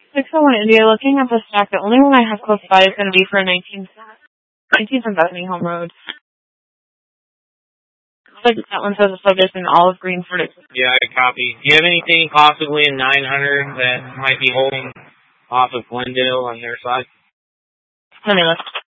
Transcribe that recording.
601 India, looking at the stack, the only one I have close by is going to be for 19th and Bethany Home Road. Looks like that one says a focus in olive green for it. Yeah, I copy. Do you have anything possibly in 900 that might be holding off of Glendale on their side? Let me look.